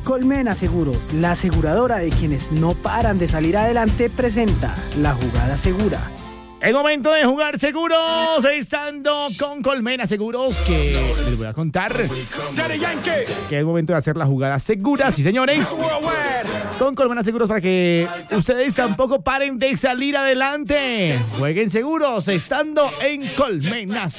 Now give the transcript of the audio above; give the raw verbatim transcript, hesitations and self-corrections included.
Colmena Seguros, la aseguradora de quienes no paran de salir adelante, presenta La Jugada Segura. Es momento de jugar seguros, estando con Colmena Seguros, que les voy a contar que es momento de hacer la jugada segura, sí señores, con Colmena Seguros para que ustedes tampoco paren de salir adelante. Jueguen seguros, estando en Colmena